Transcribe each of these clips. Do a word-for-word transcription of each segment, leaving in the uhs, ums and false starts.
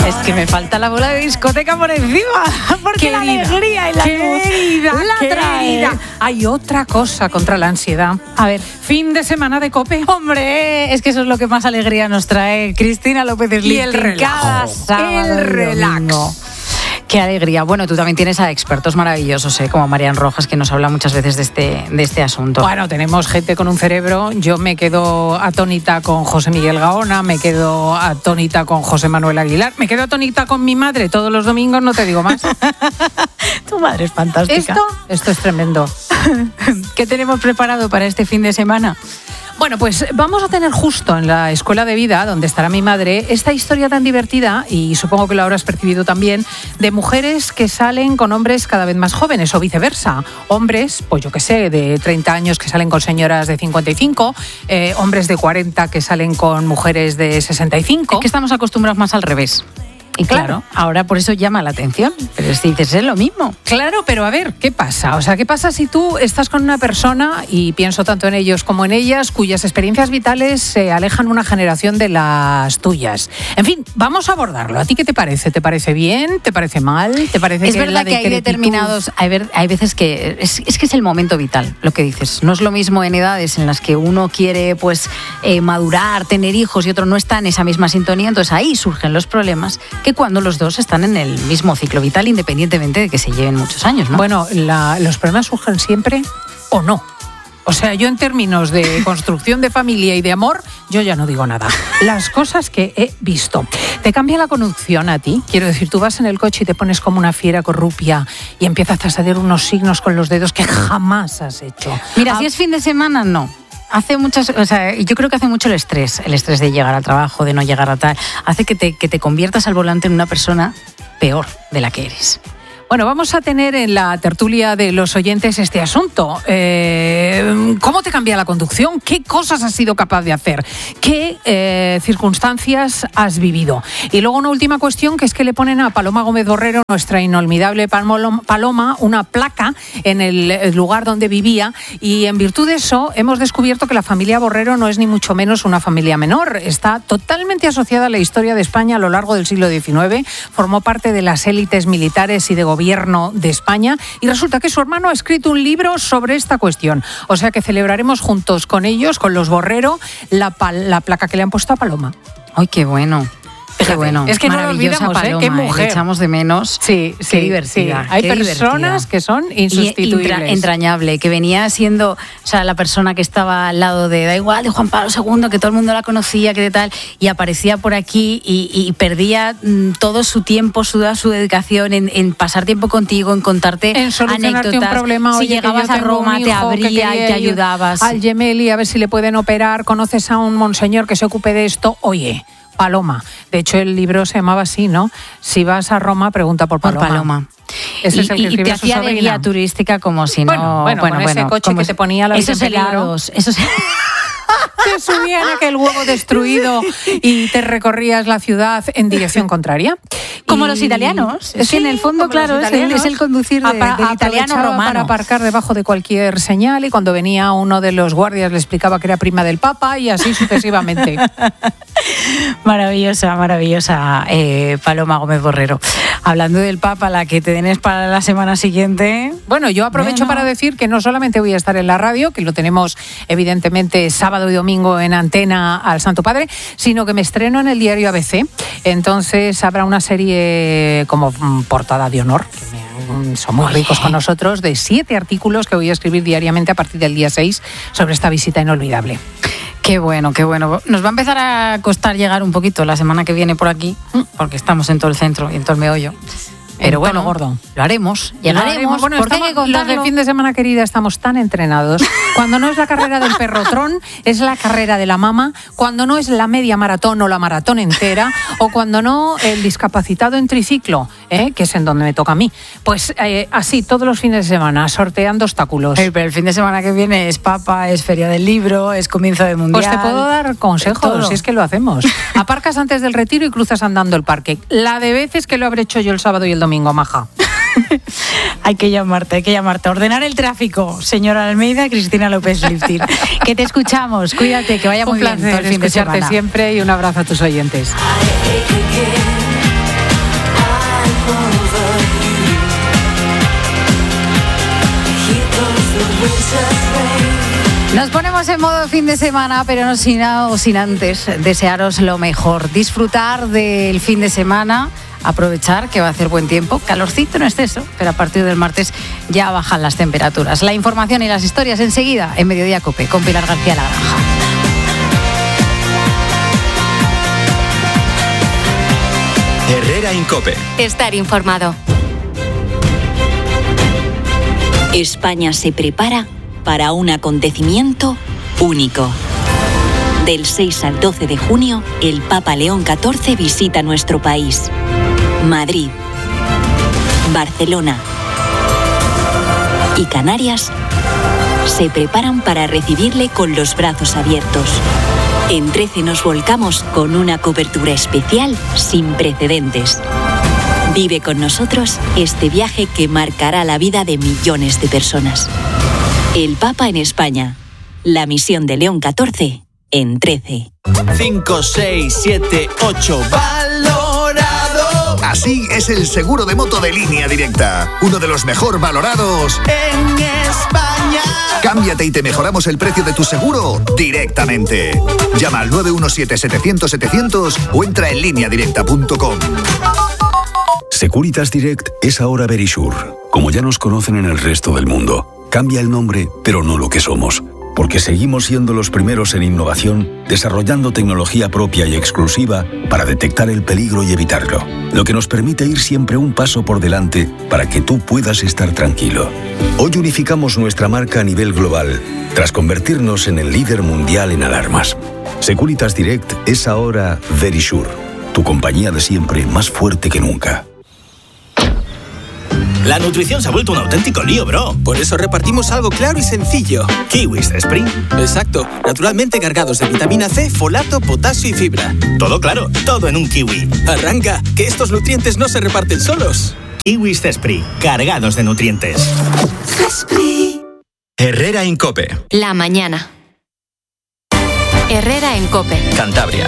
Es que me falta la bola de discoteca por encima, porque la alegría y la querida, la trae. Hay otra cosa contra la ansiedad. A ver, fin de semana de COPE. Hombre, es que eso es lo que más alegría nos trae Cristina López Slifter. Y el relajo, el relax. Qué alegría. Bueno, tú también tienes a expertos maravillosos, ¿eh? Como Marian Rojas, que nos habla muchas veces de este, de este asunto. Bueno, tenemos gente con un cerebro. Yo me quedo atónita con José Miguel Gaona, me quedo atónita con José Manuel Aguilar, me quedo atónita con mi madre todos los domingos, no te digo más. Tu madre es fantástica. Esto, esto es tremendo. ¿Qué tenemos preparado para este fin de semana? Bueno, pues vamos a tener justo en la Escuela de Vida, donde estará mi madre, esta historia tan divertida, y supongo que lo habrás percibido también, de mujeres que salen con hombres cada vez más jóvenes o viceversa. Hombres, pues yo qué sé, de treinta años que salen con señoras de cincuenta y cinco, eh, hombres de cuarenta que salen con mujeres de sesenta y cinco. Es que estamos acostumbrados más al revés. Y claro, claro, ahora por eso llama la atención. Pero si dices, es lo mismo. Claro, pero a ver, ¿qué pasa? O sea, ¿qué pasa si tú estás con una persona, y pienso tanto en ellos como en ellas, cuyas experiencias vitales se alejan una generación de las tuyas? En fin, vamos a abordarlo. ¿A ti qué te parece? ¿Te parece bien? ¿Te parece mal? ¿Te parece es que verdad la que hay determinados... Hay, ver, hay veces que... Es, es que es el momento vital, lo que dices. No es lo mismo en edades en las que uno quiere pues eh, madurar, tener hijos, y otro no está en esa misma sintonía. Entonces ahí surgen los problemas, que cuando los dos están en el mismo ciclo vital, independientemente de que se lleven muchos años, ¿no? Bueno, la, los problemas surgen siempre o no. O sea, yo en términos de construcción de familia y de amor, yo ya no digo nada. Las cosas que he visto. ¿Te cambia la conducción a ti? Quiero decir, tú vas en el coche y te pones como una fiera corrupia y empiezas a hacer unos signos con los dedos que jamás has hecho. Mira, ah, si es fin de semana, no. Hace muchas, o sea, yo creo que hace mucho el estrés, el estrés de llegar al trabajo, de no llegar a tal, hace que te, que te conviertas al volante en una persona peor de la que eres. Bueno, vamos a tener en la tertulia de los oyentes este asunto. Eh, ¿Cómo te cambia la conducción? ¿Qué cosas has sido capaz de hacer? ¿Qué eh, circunstancias has vivido? Y luego una última cuestión, que es que le ponen a Paloma Gómez Borrero, nuestra inolvidable Paloma, una placa en el lugar donde vivía, y en virtud de eso hemos descubierto que la familia Borrero no es ni mucho menos una familia menor. Está totalmente asociada a la historia de España a lo largo del siglo diecinueve, formó parte de las élites militares y de gobierno de España, y resulta que su hermano ha escrito un libro sobre esta cuestión. O sea que celebraremos juntos con ellos, con los Borrero, la, la placa que le han puesto a Paloma. ¡Ay, qué bueno! Qué bueno, es que no lo olvidamos, Paloma, ¿eh? Qué mujer. Le echamos de menos. Sí, sí, qué divertida. Sí. Hay qué personas divertida. que son insustituibles. Entra, entrañable, que venía siendo, o sea, la persona que estaba al lado de, da igual, de Juan Pablo segundo, que todo el mundo la conocía, que de tal, y aparecía por aquí y, y perdía mm, todo su tiempo, su, su dedicación en, en pasar tiempo contigo, en contarte en solucionarte anécdotas. Un problema. Si Oye, llegabas a Roma, te abría y te ayudabas. Al Gemelli, a ver si le pueden operar. Conoces a un monseñor que se ocupe de esto. Oye, Paloma. De hecho, el libro se llamaba así, ¿no? Si vas a Roma, pregunta por Paloma. Por Paloma. Ese y, es el que y te hacía de guía turística como si no... Bueno, bueno, bueno, con bueno, ese coche que se ponía a la esos helados, esos te subían aquel huevo destruido y te recorrías la ciudad en dirección contraria. Como y... los italianos. Es sí, que en el fondo, claro, es el, es el conducir de, Apa- del italiano romano. Para aparcar debajo de cualquier señal, y cuando venía uno de los guardias le explicaba que era prima del Papa, y así sucesivamente. Maravillosa, maravillosa eh, Paloma Gómez Borrero. Hablando del Papa, la que tenés para la semana siguiente. Bueno, yo aprovecho bueno. para decir que no solamente voy a estar en la radio, que lo tenemos evidentemente sábado y domingo en antena al Santo Padre, sino que me estreno en el diario A B C. Entonces habrá una serie como portada de honor, que me, son muy ricos con nosotros, de siete artículos que voy a escribir diariamente a partir del día seis sobre esta visita inolvidable. Qué bueno, qué bueno. Nos va a empezar a costar llegar un poquito la semana que viene por aquí, porque estamos en todo el centro y en todo el meollo. Pero bueno, gordo. Lo haremos, llegaremos. Bueno, porque estamos, hay que contarlo. Los de fin de semana, querida, estamos tan entrenados. Cuando no es la carrera del perrotrón, es la carrera de la mama. Cuando no es la media maratón o la maratón entera, o cuando no el discapacitado en triciclo, ¿eh? Que es en donde me toca a mí. Pues eh, así, todos los fines de semana, sorteando obstáculos. Hey, pero el fin de semana que viene es Papa, es Feria del Libro, es comienzo de Mundial. Pues te puedo dar consejos, si es que lo hacemos. Aparcas antes del retiro y cruzas andando el parque. La de veces que lo habré hecho yo el sábado y el domingo, maja. Hay que llamarte, hay que llamarte. Ordenar el tráfico, señora Almeida, Cristina López Slifter. Que te escuchamos, cuídate, que vaya muy un placer bien todo el fin de semana. Siempre, y un abrazo a tus oyentes. Nos ponemos en modo fin de semana, pero no sin, no sin antes desearos lo mejor. Disfrutar del fin de semana, aprovechar que va a hacer buen tiempo, calorcito en exceso, pero a partir del martes ya bajan las temperaturas. La información y las historias enseguida en Mediodía COPE con Pilar García Lagranja. Herrera en COPE. Estar informado. España se prepara para un acontecimiento único. Del seis al doce de junio, el Papa León catorce visita nuestro país. Madrid, Barcelona y Canarias se preparan para recibirle con los brazos abiertos. En trece nos volcamos con una cobertura especial sin precedentes. Vive con nosotros este viaje que marcará la vida de millones de personas. El Papa en España. La misión de León catorce en trece. cinco, seis, siete, ocho, valorado. Así es el seguro de moto de Línea Directa. Uno de los mejor valorados en España. Cámbiate y te mejoramos el precio de tu seguro directamente. Llama al nueve uno siete, setecientos, setecientos o entra en línea directa punto com. Securitas Direct es ahora Verisure. Como ya nos conocen en el resto del mundo, cambia el nombre, pero no lo que somos. Porque seguimos siendo los primeros en innovación, desarrollando tecnología propia y exclusiva para detectar el peligro y evitarlo. Lo que nos permite ir siempre un paso por delante para que tú puedas estar tranquilo. Hoy unificamos nuestra marca a nivel global, tras convertirnos en el líder mundial en alarmas. Securitas Direct es ahora Verisure, tu compañía de siempre más fuerte que nunca. La nutrición se ha vuelto un auténtico lío, bro. Por eso repartimos algo claro y sencillo. Kiwis Spring. Exacto. Naturalmente cargados de vitamina C, folato, potasio y fibra. Todo claro, todo en un kiwi. Arranca, que estos nutrientes no se reparten solos. Kiwis Cespri, cargados de nutrientes. Cespri. Herrera en COPE. La mañana. Herrera en COPE. Cantabria.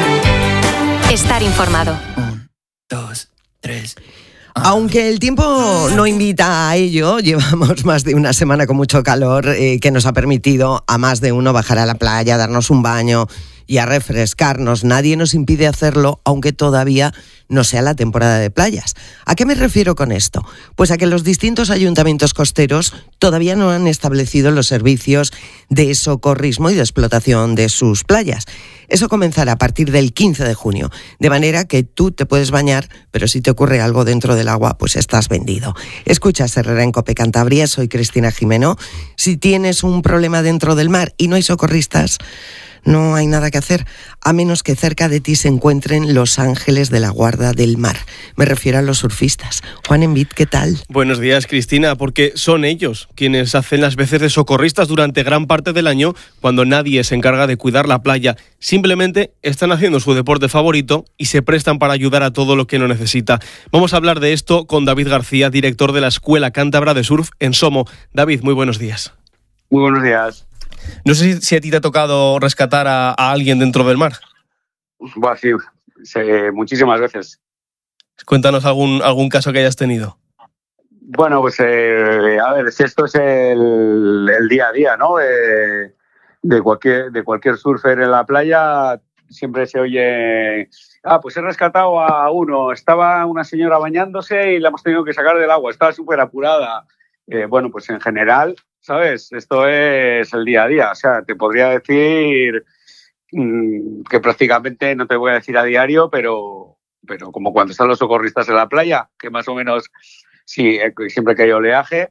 Estar informado. Un, dos, tres... Aunque el tiempo no invita a ello, llevamos más de una semana con mucho calor eh, que nos ha permitido a más de uno bajar a la playa, darnos un baño y a refrescarnos. Nadie nos impide hacerlo, aunque todavía no sea la temporada de playas. ¿A qué me refiero con esto? Pues a que los distintos ayuntamientos costeros todavía no han establecido los servicios de socorrismo y de explotación de sus playas. Eso comenzará a partir del quince de junio, de manera que tú te puedes bañar, pero si te ocurre algo dentro del agua, pues estás vendido. Escuchas Herrera en COPE Cantabria, soy Cristina Jimeno. Si tienes un problema dentro del mar y no hay socorristas, no hay nada que hacer, a menos que cerca de ti se encuentren los ángeles de la guarda del mar. Me refiero a los surfistas. Juan Envid, ¿qué tal? Buenos días, Cristina, porque son ellos quienes hacen las veces de socorristas durante gran parte del año cuando nadie se encarga de cuidar la playa. Simplemente están haciendo su deporte favorito y se prestan para ayudar a todo lo que no necesita. Vamos a hablar de esto con David García, director de la Escuela Cántabra de Surf en Somo. David, muy buenos días. Muy buenos días. No sé si, si a ti te ha tocado rescatar a, a alguien dentro del mar. Bueno, sí, sí, muchísimas veces. Cuéntanos algún, algún caso que hayas tenido. Bueno, pues eh, a ver, si esto es el, el día a día, ¿no? De, de, cualquier, de cualquier surfer en la playa, siempre se oye, ah, pues he rescatado a uno, estaba una señora bañándose y la hemos tenido que sacar del agua, estaba súper apurada. Eh, bueno, pues en general, ¿sabes? Esto es el día a día. O sea, te podría decir mmm, que prácticamente, no te voy a decir a diario, pero, pero como cuando están los socorristas en la playa, que más o menos, sí, siempre que hay oleaje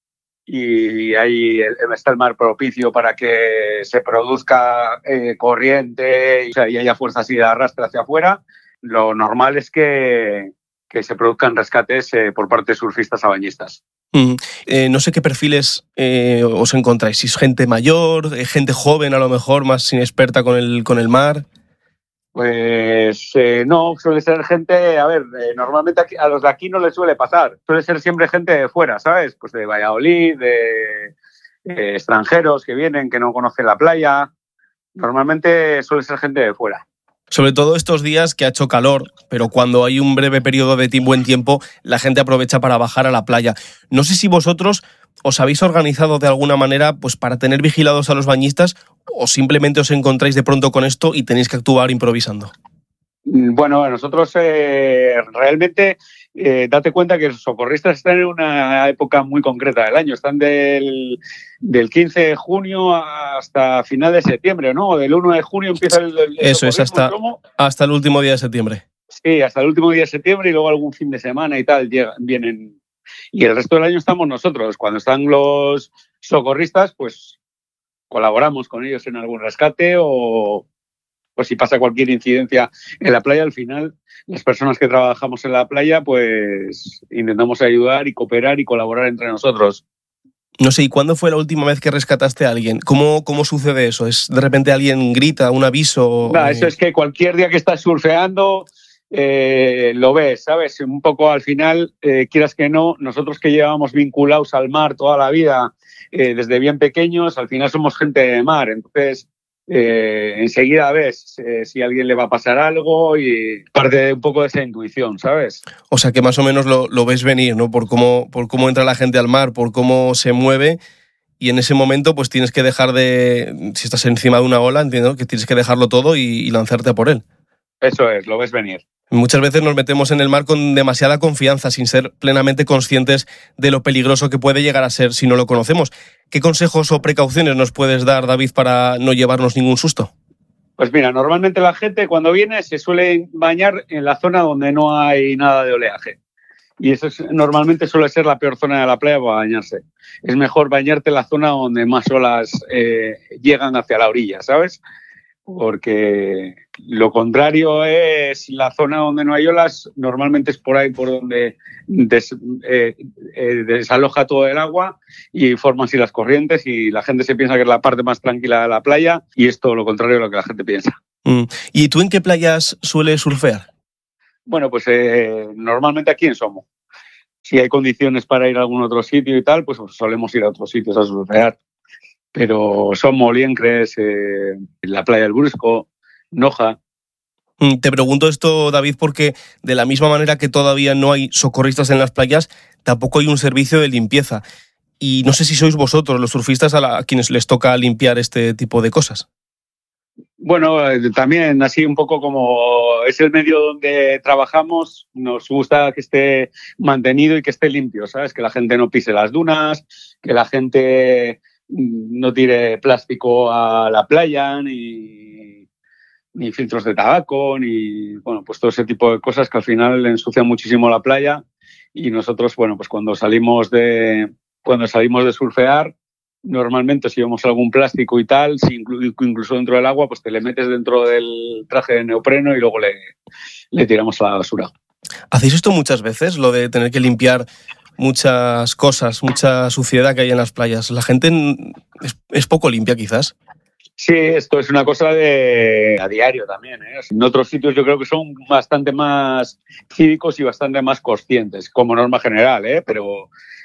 y ahí está el mar propicio para que se produzca eh, corriente y, o sea, y haya fuerza así de arrastre hacia afuera, lo normal es que, que se produzcan rescates eh, por parte de surfistas a bañistas. Mm. Eh, no sé qué perfiles eh, os encontráis, si es gente mayor, eh, gente joven a lo mejor, más inexperta con el, con el mar. Pues eh, no, suele ser gente, a ver, eh, normalmente aquí, a los de aquí no les suele pasar, suele ser siempre gente de fuera, ¿sabes? Pues de Valladolid, de eh, extranjeros que vienen, que no conocen la playa, normalmente suele ser gente de fuera. Sobre todo estos días que ha hecho calor, pero cuando hay un breve periodo de buen tiempo, la gente aprovecha para bajar a la playa. No sé si vosotros os habéis organizado de alguna manera pues para tener vigilados a los bañistas o simplemente os encontráis de pronto con esto y tenéis que actuar improvisando. Bueno, nosotros eh, realmente, eh, date cuenta que los socorristas están en una época muy concreta del año. Están del, del quince de junio hasta final de septiembre, ¿no? Del uno de junio empieza el, el Eso es, hasta, hasta el último día de septiembre. Sí, hasta el último día de septiembre y luego algún fin de semana y tal llegan, vienen. Y el resto del año estamos nosotros. Cuando están los socorristas, pues colaboramos con ellos en algún rescate o... pues si pasa cualquier incidencia en la playa, al final las personas que trabajamos en la playa pues intentamos ayudar y cooperar y colaborar entre nosotros. No sé, ¿y cuándo fue la última vez que rescataste a alguien? ¿Cómo, cómo sucede eso? ¿Es de repente alguien grita, un aviso? No, eso es que cualquier día que estás surfeando eh, lo ves, ¿sabes? Un poco al final, eh, quieras que no, nosotros que llevamos vinculados al mar toda la vida, eh, desde bien pequeños, al final somos gente de mar, entonces... Eh, enseguida ves eh, si a alguien le va a pasar algo y parte de un poco de esa intuición, ¿sabes? O sea que más o menos lo, lo ves venir, ¿no? Por cómo, por cómo entra la gente al mar, por cómo se mueve y en ese momento pues tienes que dejar de, si estás encima de una ola, entiendo que tienes que dejarlo todo y, y lanzarte a por él. Eso es, lo ves venir. Muchas veces nos metemos en el mar con demasiada confianza, sin ser plenamente conscientes de lo peligroso que puede llegar a ser si no lo conocemos. ¿Qué consejos o precauciones nos puedes dar, David, para no llevarnos ningún susto? Pues mira, normalmente la gente cuando viene se suele bañar en la zona donde no hay nada de oleaje. Y eso es, normalmente suele ser la peor zona de la playa para bañarse. Es mejor bañarte en la zona donde más olas eh, llegan hacia la orilla, ¿sabes? Porque lo contrario es la zona donde no hay olas, normalmente es por ahí por donde des, eh, eh, desaloja todo el agua y forman así las corrientes y la gente se piensa que es la parte más tranquila de la playa y es todo lo contrario de lo que la gente piensa. Mm. ¿Y tú en qué playas sueles surfear? Bueno, pues eh, normalmente aquí en Somo. Si hay condiciones para ir a algún otro sitio y tal, pues solemos ir a otros sitios a surfear. Pero Somo, Liencres, eh, la playa del Brusco, Noja. Te pregunto esto, David, porque de la misma manera que todavía no hay socorristas en las playas, tampoco hay un servicio de limpieza. Y no sé si sois vosotros, los surfistas, a, la, a quienes les toca limpiar este tipo de cosas. Bueno, eh, también así un poco como es el medio donde trabajamos, nos gusta que esté mantenido y que esté limpio, ¿sabes? Que la gente no pise las dunas, que la gente... no tire plástico a la playa, ni, ni filtros de tabaco, ni bueno, pues todo ese tipo de cosas que al final ensucian muchísimo la playa. Y nosotros, bueno, pues cuando salimos de cuando salimos de surfear, normalmente si vemos algún plástico y tal, si incluso dentro del agua, pues te le metes dentro del traje de neopreno y luego le, le tiramos a la basura. ¿Hacéis esto muchas veces, lo de tener que limpiar muchas cosas, mucha suciedad que hay en las playas? ¿La gente es, es poco limpia quizás? Sí, esto es una cosa de a diario también, ¿eh? En otros sitios yo creo que son bastante más cívicos y bastante más conscientes, como norma general, ¿eh? Pero,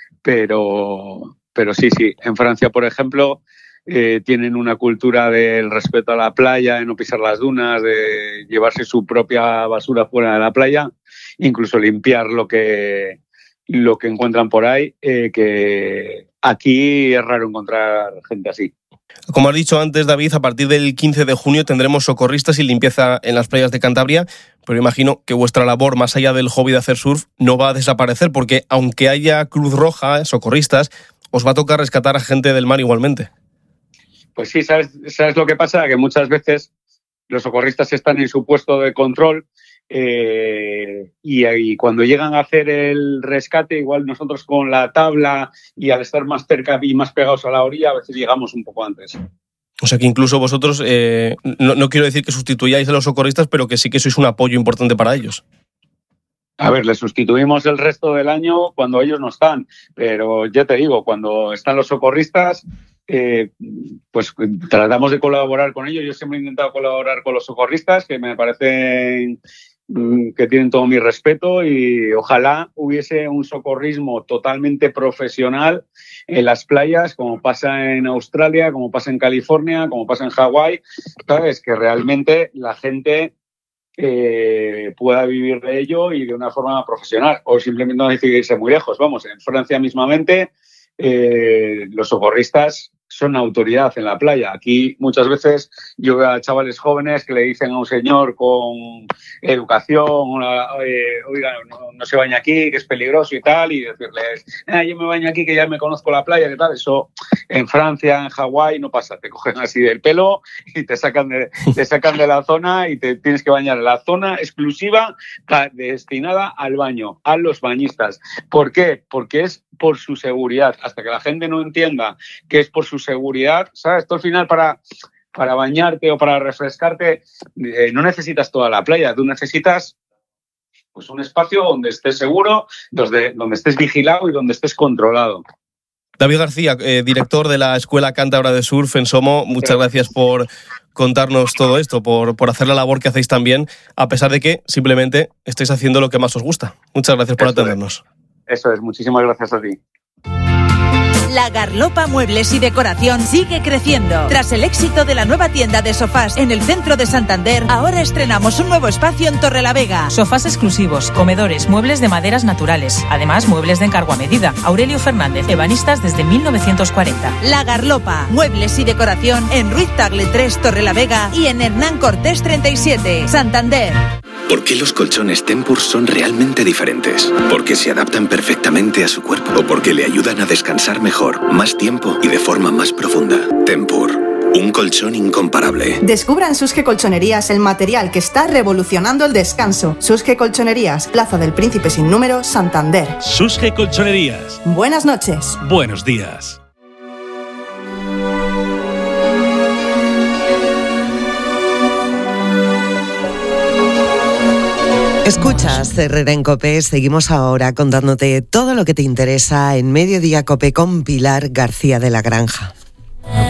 pero, pero sí, sí. En Francia, por ejemplo, eh, tienen una cultura del respeto a la playa, de no pisar las dunas, de llevarse su propia basura fuera de la playa, incluso limpiar lo que... lo que encuentran por ahí, eh, que aquí es raro encontrar gente así. Como has dicho antes, David, a partir del quince de junio tendremos socorristas y limpieza en las playas de Cantabria, pero imagino que vuestra labor, más allá del hobby de hacer surf, no va a desaparecer, porque aunque haya Cruz Roja, socorristas, os va a tocar rescatar a gente del mar igualmente. Pues sí, ¿sabes, sabes lo que pasa? Que muchas veces los socorristas están en su puesto de control, Eh, y, y cuando llegan a hacer el rescate, igual nosotros con la tabla y al estar más cerca y más pegados a la orilla, a veces llegamos un poco antes. O sea que incluso vosotros, eh, no, no quiero decir que sustituyáis a los socorristas, pero que sí que sois un apoyo importante para ellos. A ver, les sustituimos el resto del año cuando ellos no están, pero ya te digo, cuando están los socorristas, eh, pues tratamos de colaborar con ellos. Yo siempre he intentado colaborar con los socorristas, que me parecen que tienen todo mi respeto, y ojalá hubiese un socorrismo totalmente profesional en las playas, como pasa en Australia, como pasa en California, como pasa en Hawái, ¿sabes? Que realmente la gente eh, pueda vivir de ello y de una forma profesional, o simplemente no necesita irse muy lejos. Vamos, en Francia mismamente eh, los socorristas son autoridad en la playa. Aquí muchas veces yo veo a chavales jóvenes que le dicen a un señor con educación, una, eh, oiga, no, no se baña aquí, que es peligroso y tal, y decirles, ah, yo me baño aquí que ya me conozco la playa, que tal. Eso en Francia, en Hawái no pasa, te cogen así del pelo y te sacan de, te sacan de la zona y te tienes que bañar en la zona exclusiva destinada al baño, a los bañistas. ¿Por qué? Porque es por su seguridad. Hasta que la gente no entienda que es por su seguridad, ¿sabes? Esto al final para, para bañarte o para refrescarte eh, no necesitas toda la playa, tú necesitas pues un espacio donde estés seguro, donde, donde estés vigilado y donde estés controlado. David García, eh, director de la Escuela Cántabra de Surf en Somo, muchas gracias por contarnos todo esto, por, por hacer la labor que hacéis también, a pesar de que simplemente estáis haciendo lo que más os gusta. Muchas gracias por Eso atendernos. Es. Eso es, muchísimas gracias a ti. La Garlopa Muebles y Decoración sigue creciendo. Tras el éxito de la nueva tienda de sofás en el centro de Santander, ahora estrenamos un nuevo espacio en Torrelavega. Sofás exclusivos, comedores, muebles de maderas naturales. Además, muebles de encargo a medida. Aurelio Fernández, ebanistas desde mil novecientos cuarenta. La Garlopa Muebles y Decoración en Ruiz Tagle tres, Torrelavega, y en Hernán Cortés treinta y siete, Santander. ¿Por qué los colchones Tempur son realmente diferentes? Porque se adaptan perfectamente a su cuerpo o porque le ayudan a descansar mejor, más tiempo y de forma más profunda. Tempur, un colchón incomparable. Descubra en Susque Colchonerías el material que está revolucionando el descanso. Susque Colchonerías, Plaza del Príncipe sin número, Santander. Susque Colchonerías. Buenas noches. Buenos días. Escuchas Herrera en COPE, seguimos ahora contándote todo lo que te interesa en Mediodía COPE con Pilar García de la Granja.